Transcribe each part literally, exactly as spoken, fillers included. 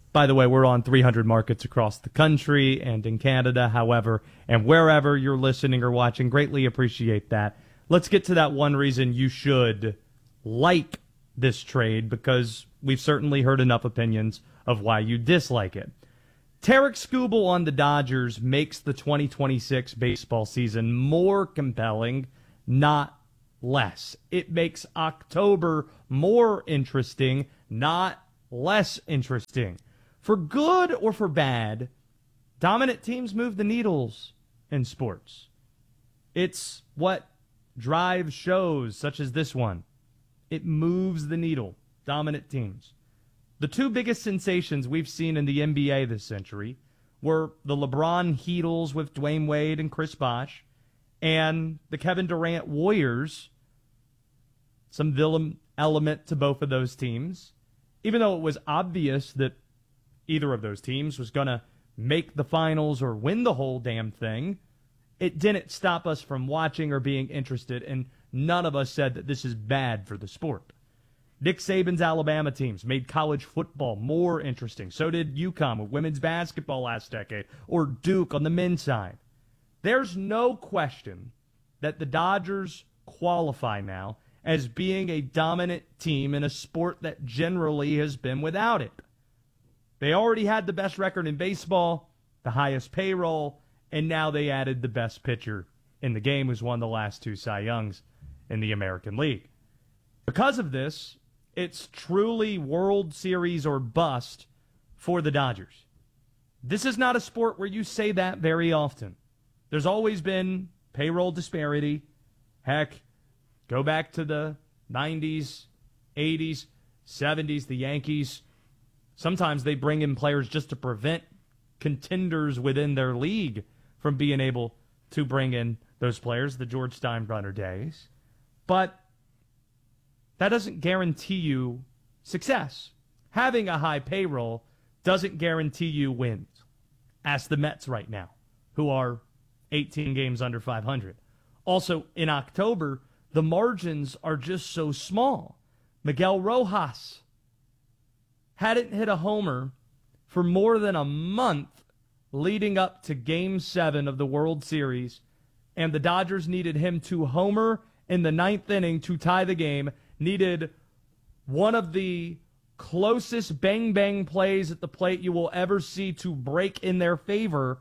By the way, we're on three hundred markets across the country and in Canada, however, and wherever you're listening or watching. Greatly appreciate that. Let's get to that one reason you should like this trade, because we've certainly heard enough opinions of why you dislike it. Tarik Skubal on the Dodgers makes the twenty twenty-six baseball season more compelling, not less. It makes October more interesting, not less interesting. For good or for bad, dominant teams move the needles in sports. It's what drives shows such as this one. It moves the needle. Dominant teams. The two biggest sensations we've seen in the N B A this century were the LeBron Heatles with Dwayne Wade and Chris Bosh, and the Kevin Durant Warriors. Some villain element to both of those teams, even though it was obvious that either of those teams was going to make the finals or win the whole damn thing. It didn't stop us from watching or being interested, and none of us said that this is bad for the sport. Nick Saban's Alabama teams made college football more interesting. So did UConn with women's basketball last decade, or Duke on the men's side. There's no question that the Dodgers qualify now as being a dominant team in a sport that generally has been without it. They already had the best record in baseball, the highest payroll, and now they added the best pitcher in the game, who's won the last two Cy Youngs in the American League. Because of this, it's truly World Series or bust for the Dodgers. This is not a sport where you say that very often. There's always been payroll disparity. Heck, go back to the nineties, eighties, seventies, the Yankees. Sometimes they bring in players just to prevent contenders within their league from being able to bring in those players, the George Steinbrenner days. But that doesn't guarantee you success. Having a high payroll doesn't guarantee you wins. Ask the Mets right now, who are eighteen games under five hundred. Also, in October, the margins are just so small. Miguel Rojas hadn't hit a homer for more than a month leading up to Game seven of the World Series, and the Dodgers needed him to homer in the ninth inning to tie the game, needed one of the closest bang-bang plays at the plate you will ever see to break in their favor,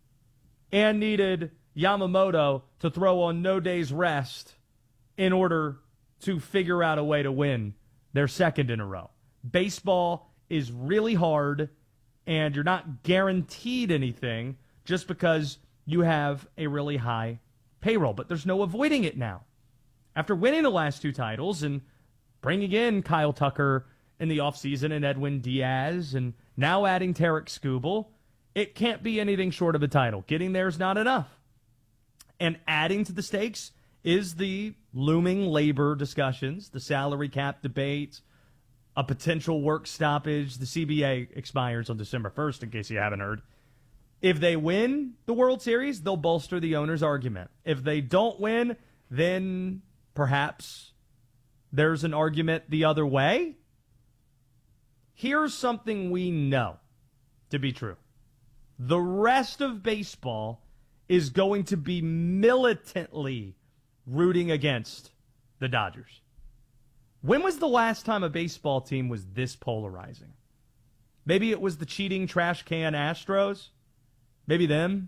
and needed Yamamoto to throw on no day's rest in order to figure out a way to win their second in a row. Baseball is really hard, and you're not guaranteed anything just because you have a really high payroll. But there's no avoiding it now. After winning the last two titles and bringing in Kyle Tucker in the offseason and Edwin Diaz, and now adding Tarik Skubal, it can't be anything short of a title. Getting there is not enough. And adding to the stakes is the looming labor discussions, the salary cap debates, a potential work stoppage. The C B A expires on December first, in case you haven't heard. If they win the World Series, they'll bolster the owner's argument. If they don't win, then perhaps there's an argument the other way. Here's something we know to be true. The rest of baseball is going to be militantly rooting against the Dodgers. When was the last time a baseball team was this polarizing? Maybe it was the cheating trash can Astros. Maybe them.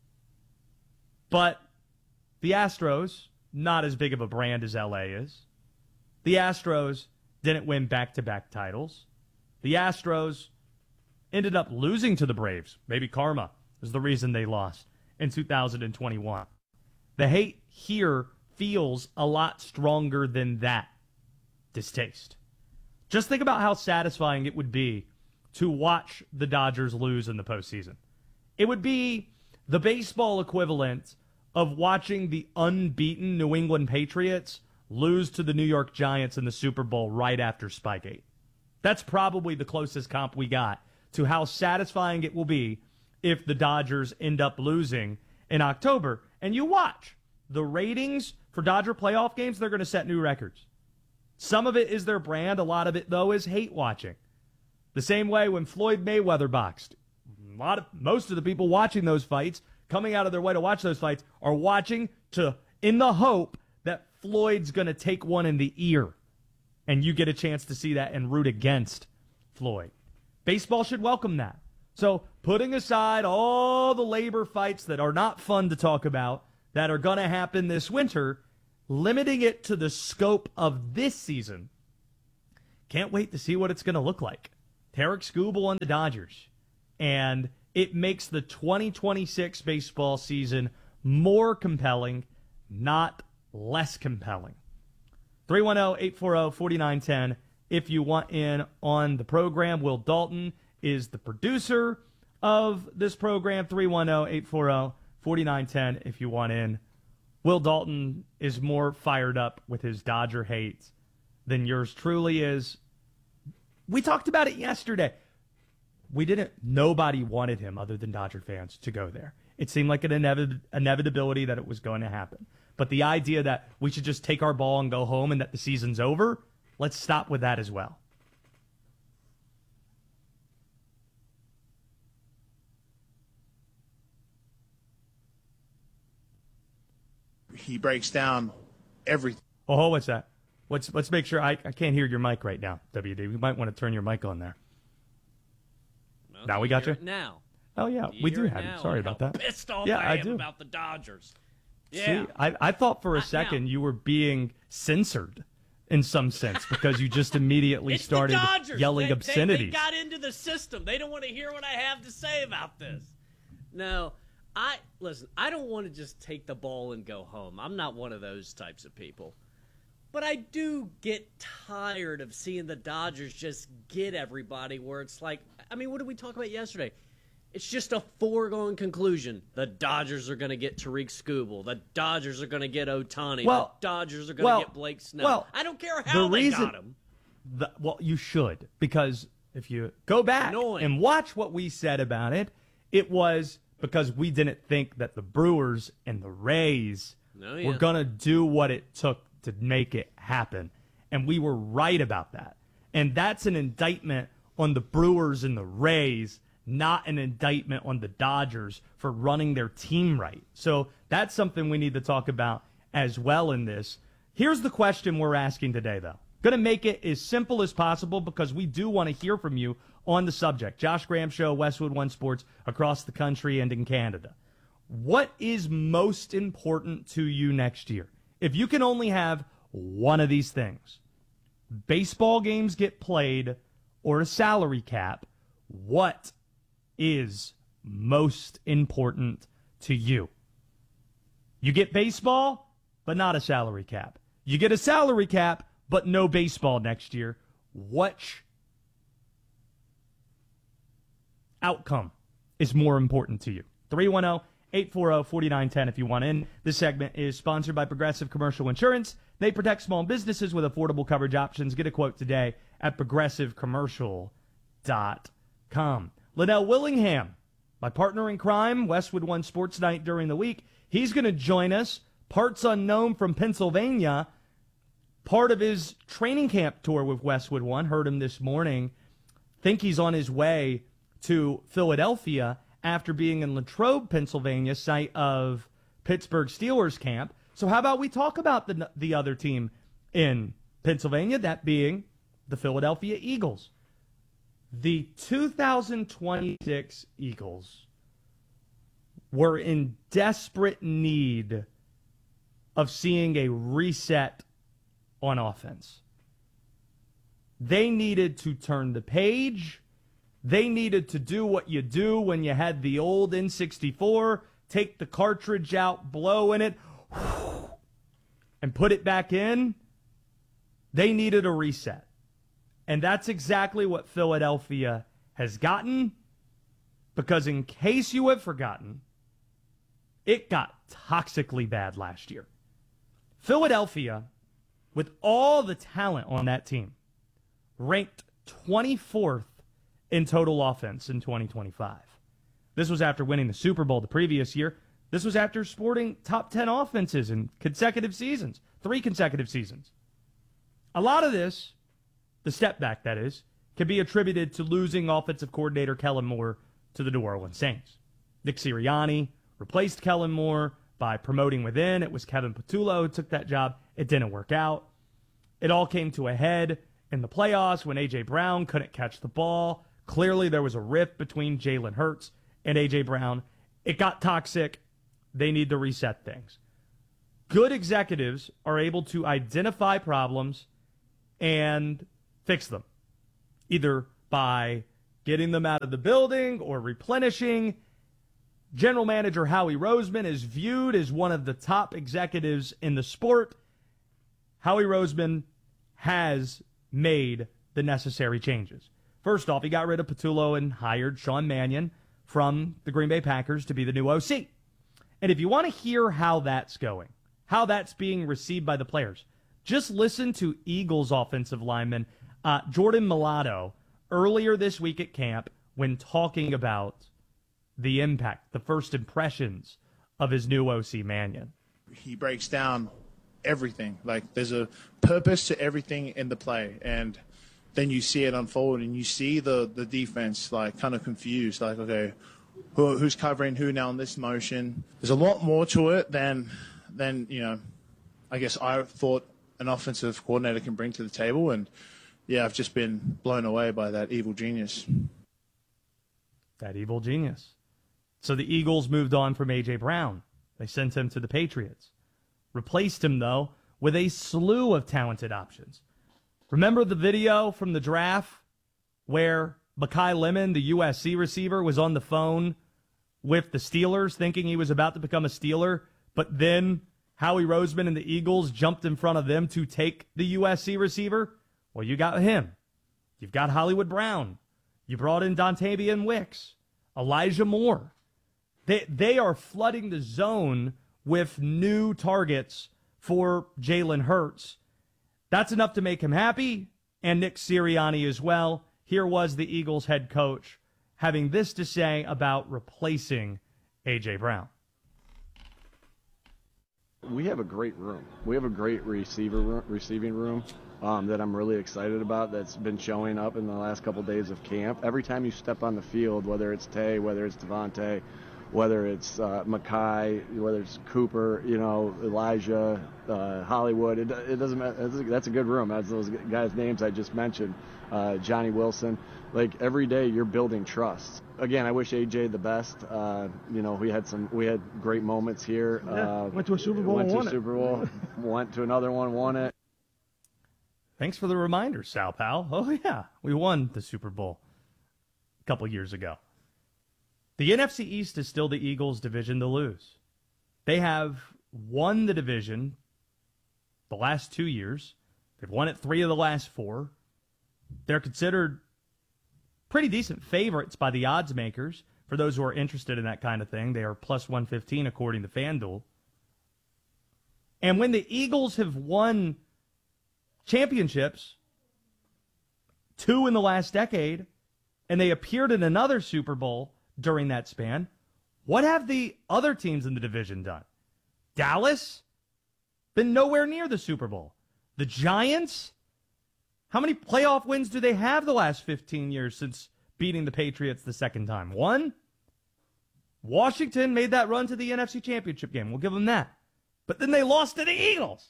But the Astros, not as big of a brand as L A is. The Astros didn't win back-to-back titles. The Astros ended up losing to the Braves. Maybe karma is the reason they lost in two thousand twenty-one. The hate here feels a lot stronger than that distaste. Just think about how satisfying it would be to watch the Dodgers lose in the postseason. It would be the baseball equivalent of watching the unbeaten New England Patriots lose to the New York Giants in the Super Bowl right after Spygate. That's probably the closest comp we got to how satisfying it will be if the Dodgers end up losing in October. And you watch. The ratings for Dodger playoff games, they're going to set new records. Some of it is their brand. A lot of it, though, is hate watching. The same way when Floyd Mayweather boxed. A lot of, most of the people watching those fights, coming out of their way to watch those fights, are watching to in the hope that Floyd's going to take one in the ear. And you get a chance to see that and root against Floyd. Baseball should welcome that. So putting aside all the labor fights that are not fun to talk about, that are going to happen this winter, limiting it to the scope of this season, can't wait to see what it's going to look like. Tarik Skubal on the Dodgers. And it makes the twenty twenty-six baseball season more compelling, not less compelling. three one zero, eight four zero, four nine one zero if you want in on the program. Will Dalton is the producer of this program. three one zero, eight four zero, four nine one zero if you want in. Will Dalton is more fired up with his Dodger hate than yours truly is. We talked about it yesterday. We didn't, nobody wanted him other than Dodger fans to go there. It seemed like an inevit- inevitability that it was going to happen. But the idea that we should just take our ball and go home and that the season's over, let's stop with that as well. He breaks down everything. Oh, what's that? Let's, let's make sure, I, I can't hear your mic right now, W D. We might want to turn your mic on there. Well, now we got you? Now. Oh, yeah, you we do have now you. Sorry how about that. Pissed off yeah, I, I am do. about the Dodgers. Yeah. See, I, I thought for a Not second now. you were being censored in some sense because you just immediately It's started the Dodgers. yelling they, obscenities. They, they got into the system. They don't want to hear what I have to say about this. No, I listen. I don't want to just take the ball and go home. I'm not one of those types of people. But I do get tired of seeing the Dodgers just get everybody where it's like, I mean, what did we talk about yesterday? It's just a foregone conclusion. The Dodgers are going to get Tarik Skubal. The Dodgers are going to get Ohtani. Well, the Dodgers are going to well, get Blake Snell. well, I don't care how the they reason- got him. The, well, you should, because if you go back Annoying. and watch what we said about it, it was because we didn't think that the Brewers and the Rays Oh, yeah. were going to do what it took to make it happen. And we were right about that. And that's an indictment on the Brewers and the Rays, not an indictment on the Dodgers for running their team right. So that's something we need to talk about as well in this. Here's the question we're asking today, though. Going to make it as simple as possible because we do want to hear from you on the subject. Josh Graham Show, Westwood One Sports, across the country and in Canada. What is most important to you next year? If you can only have one of these things, baseball games get played or a salary cap, what is most important to you? You get baseball, but not a salary cap. You get a salary cap, but no baseball next year. Which outcome is more important to you? three one zero, eight four zero, four nine one zero if you want in. This segment is sponsored by Progressive Commercial Insurance. They protect small businesses with affordable coverage options. Get a quote today at progressive commercial dot com. Linnell Willingham, my partner in crime, Westwood One Sports Night during the week. He's going to join us, parts unknown from Pennsylvania, part of his training camp tour with Westwood One. Heard him this morning. Think he's on his way to Philadelphia after being in Latrobe, Pennsylvania, site of Pittsburgh Steelers camp. So how about we talk about the the other team in Pennsylvania, that being the Philadelphia Eagles. The two thousand twenty-six Eagles were in desperate need of seeing a reset on offense. They needed to turn the page. They needed to do what you do when you had the old N sixty-four, take the cartridge out, blow in it, and put it back in. They needed a reset. And that's exactly what Philadelphia has gotten, because in case you have forgotten, it got toxically bad last year. Philadelphia, with all the talent on that team, ranked twenty-fourth in total offense in twenty twenty-five. This was after winning the Super Bowl the previous year. This was after sporting top ten offenses in consecutive seasons, three consecutive seasons. A lot of this, the step back that is, can be attributed to losing offensive coordinator Kellen Moore to the New Orleans Saints. Nick Sirianni replaced Kellen Moore by promoting within. It was Kevin Patullo who took that job. It didn't work out. It all came to a head in the playoffs when A J. Brown couldn't catch the ball. Clearly, there was a rift between Jalen Hurts and A J. Brown. It got toxic. They need to reset things. Good executives are able to identify problems and fix them, either by getting them out of the building or replenishing. General Manager Howie Roseman is viewed as one of the top executives in the sport. Howie Roseman has made the necessary changes. First off, he got rid of Patullo and hired Sean Mannion from the Green Bay Packers to be the new O C. And if you want to hear how that's going, how that's being received by the players, just listen to Eagles offensive lineman uh, Jordan Mailata earlier this week at camp when talking about the impact, the first impressions of his new O C, Mannion. He breaks down everything. Like, there's a purpose to everything in the play, and then you see it unfold, and you see the, the defense, like, kind of confused. Like, okay, who, who's covering who now in this motion? There's a lot more to it than, than, you know, I guess I thought an offensive coordinator can bring to the table. And, yeah, I've just been blown away by that evil genius. That evil genius. So the Eagles moved on from A J. Brown. They sent him to the Patriots. Replaced him, though, with a slew of talented options. Remember the video from the draft where Mekhi Lemon, the U S C receiver, was on the phone with the Steelers thinking he was about to become a Steeler, but then Howie Roseman and the Eagles jumped in front of them to take the U S C receiver? Well, you got him. You've got Hollywood Brown. You brought in Dontavian Wicks, Elijah Moore. They, they are flooding the zone with new targets for Jalen Hurts. That's enough to make him happy, and Nick Sirianni as well. Here was the Eagles head coach having this to say about replacing A J. Brown. We have a great room. We have a great receiver room, receiving room um, that I'm really excited about that's been showing up in the last couple days of camp. Every time you step on the field, whether it's Tay, whether it's Devontae, whether it's uh, Mekhi, whether it's Cooper, you know, Elijah, uh, Hollywood, it, it doesn't matter. That's a good room. That's those guys' names I just mentioned, uh, Johnny Wilson. Like, every day you're building trust. Again, I wish A J the best. Uh, you know, we had some, we had great moments here. Yeah, uh, went to a Super Bowl went and to won a Super Bowl, went to another one, won it. Thanks for the reminder, Sal Pal. Oh, yeah, we won the Super Bowl a couple years ago. The N F C East is still the Eagles' division to lose. They have won the division the last two years. They've won it three of the last four. They're considered pretty decent favorites by the odds makers. For those who are interested in that kind of thing, they are plus one fifteen according to FanDuel. And when the Eagles have won championships, two in the last decade, and they appeared in another Super Bowl during that span, what have the other teams in the division done? Dallas? Been nowhere near the Super Bowl. The Giants? How many playoff wins do they have the last fifteen years since beating the Patriots the second time? One? Washington made that run to the N F C Championship game. We'll give them that. But then they lost to the Eagles.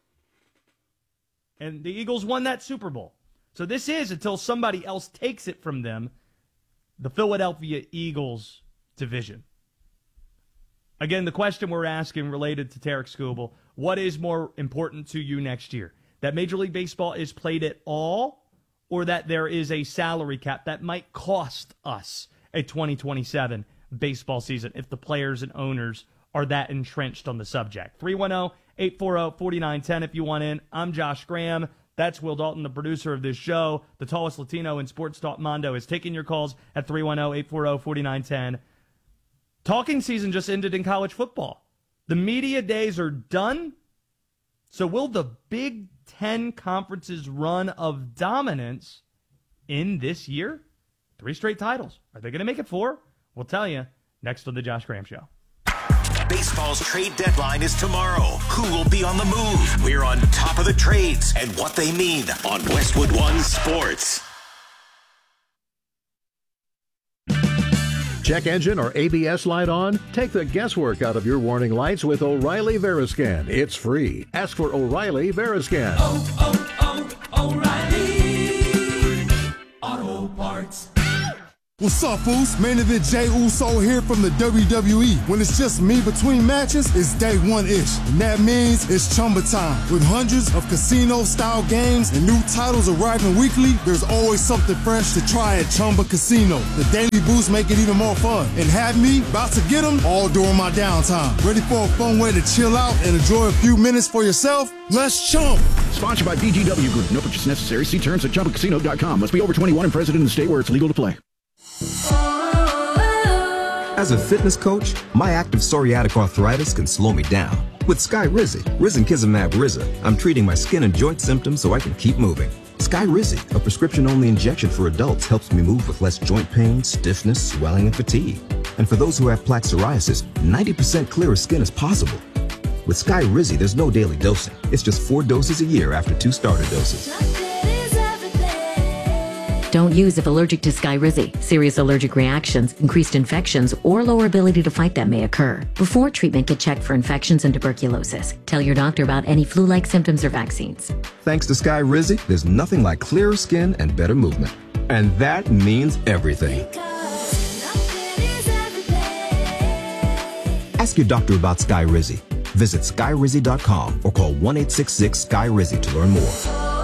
And the Eagles won that Super Bowl. So this is, until somebody else takes it from them, the Philadelphia Eagles division. Again, the question we're asking related to Tarek Skubal, what is more important to you next year? That Major League Baseball is played at all, or that there is a salary cap that might cost us a twenty twenty-seven baseball season if the players and owners are that entrenched on the subject? three one zero, eight four zero, four nine one zero if you want in. I'm Josh Graham. That's Will Dalton, the producer of this show. The tallest Latino in Sports Talk Mondo is taking your calls at three one zero, eight four zero, four nine one zero. Talking season just ended in college football. The media days are done. So will the Big Ten Conference's run of dominance end this year? Three straight titles. Are they going to make it four? We'll tell you next on The Josh Graham Show. Baseball's trade deadline is tomorrow. Who will be on the move? We're on top of the trades and what they mean on Westwood One Sports. Check engine or A B S light on? Take the guesswork out of your warning lights with O'Reilly Veriscan. It's free. Ask for O'Reilly Veriscan. Oh, oh, oh, O'Reilly Auto Parts. What's up, fools? Main event Jey Uso here from the W W E. When it's just me between matches, it's day one-ish. And that means it's Chumba time. With hundreds of casino-style games and new titles arriving weekly, there's always something fresh to try at Chumba Casino. The daily boosts make it even more fun. And have me about to get them all during my downtime. Ready for a fun way to chill out and enjoy a few minutes for yourself? Let's chump! Sponsored by B G W Group. No purchase necessary. See terms at chumba casino dot com. Must be over twenty-one and present in the state where it's legal to play. As a fitness coach, my active psoriatic arthritis can slow me down. With Skyrizi, Risankizumab Riza, I'm treating my skin and joint symptoms so I can keep moving. Skyrizi, a prescription-only injection for adults, helps me move with less joint pain, stiffness, swelling, and fatigue. And for those who have plaque psoriasis, ninety percent clearer skin is possible. With Skyrizi, there's no daily dosing. It's just four doses a year after two starter doses. Don't use if allergic to Skyrizi. Serious allergic reactions, increased infections, or lower ability to fight them may occur. Before treatment, get checked for infections and tuberculosis. Tell your doctor about any flu-like symptoms or vaccines. Thanks to Skyrizi, there's nothing like clearer skin and better movement. And that means everything. Ask your doctor about Skyrizi. Visit Skyrizi dot com or call one eight six six Sky Rizi to learn more.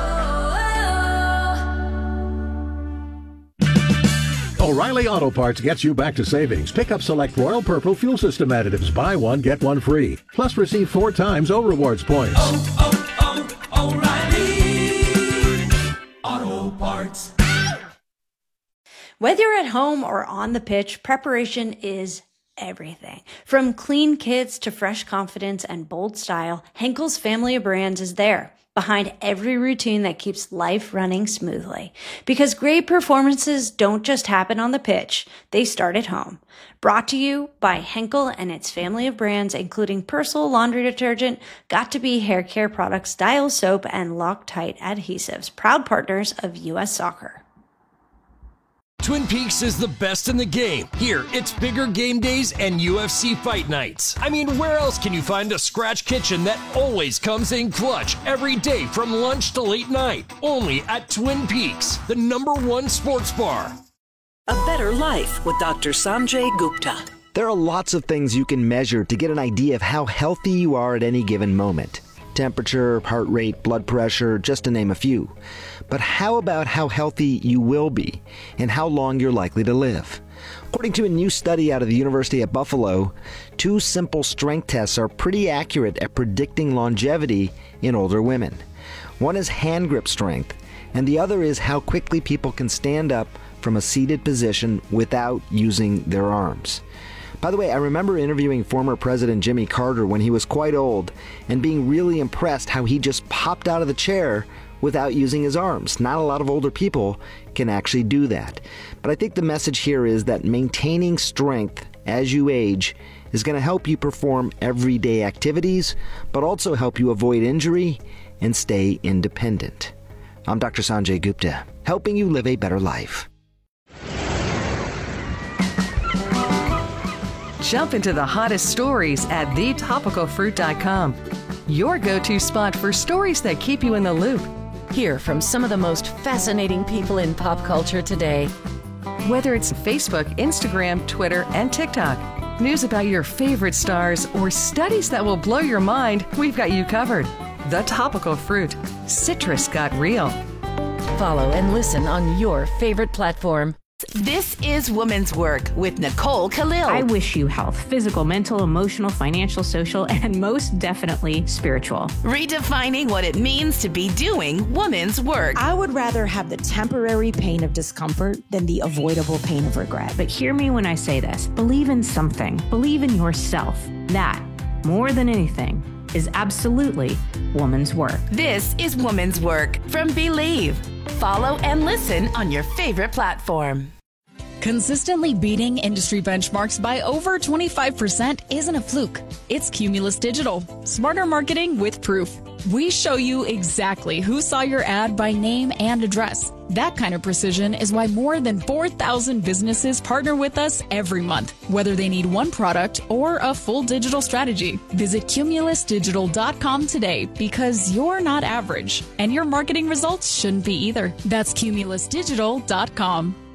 O'Reilly Auto Parts gets you back to savings. Pick up select Royal Purple fuel system additives. Buy one, get one free. Plus receive four times O Rewards points. Oh, oh, oh, O'Reilly Auto Parts. Whether you're at home or on the pitch, preparation is everything. From clean kits to fresh confidence and bold style, Henkel's family of brands is there, behind every routine that keeps life running smoothly. Because great performances don't just happen on the pitch, they start at home. Brought to you by Henkel and its family of brands, including Persil laundry detergent, Got2b hair care products, Dial soap, and Loctite adhesives, proud partners of U S Soccer. Twin Peaks is the best in the game. Here, it's bigger game days and U F C fight nights. I mean, where else can you find a scratch kitchen that always comes in clutch every day from lunch to late night? Only at Twin Peaks, the number one sports bar. A better life with Doctor Sanjay Gupta. There are lots of things you can measure to get an idea of how healthy you are at any given moment. Temperature, heart rate, blood pressure, just to name a few. But how about how healthy you will be and how long you're likely to live? According to a new study out of the University of Buffalo, two simple strength tests are pretty accurate at predicting longevity in older women. One is hand grip strength, and the other is how quickly people can stand up from a seated position without using their arms. By the way, I remember interviewing former President Jimmy Carter when he was quite old and being really impressed how he just popped out of the chair without using his arms. Not a lot of older people can actually do that. But I think the message here is that maintaining strength as you age is going to help you perform everyday activities, but also help you avoid injury and stay independent. I'm Doctor Sanjay Gupta, helping you live a better life. Jump into the hottest stories at the topical fruit dot com. Your go-to spot for stories that keep you in the loop. Hear from some of the most fascinating people in pop culture today. Whether it's Facebook, Instagram, Twitter, and TikTok, news about your favorite stars, or studies that will blow your mind, we've got you covered. The Topical Fruit. Citrus got real. Follow and listen on your favorite platform. This is Women's Work with Nicole Khalil. I wish you health, physical, mental, emotional, financial, social, and most definitely spiritual. Redefining what it means to be doing women's work. I would rather have the temporary pain of discomfort than the avoidable pain of regret. But hear me when I say this. Believe in something. Believe in yourself. That, more than anything, is absolutely woman's work. This is Woman's Work from Believe. Follow and listen on your favorite platform. Consistently beating industry benchmarks by over twenty-five percent isn't a fluke. It's Cumulus Digital. Smarter marketing with proof. We show you exactly who saw your ad by name and address. That kind of precision is why more than four thousand businesses partner with us every month, whether they need one product or a full digital strategy. Visit Cumulus Digital dot com today because you're not average, and your marketing results shouldn't be either. That's Cumulus Digital dot com.